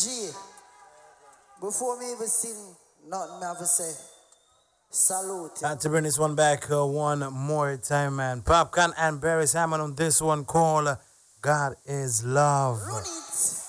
G. Before me even sing nothing, I have to say salute. Time to bring this one back one more time, man. Popcorn and Barry Hammond on this one called God is Love. Run it.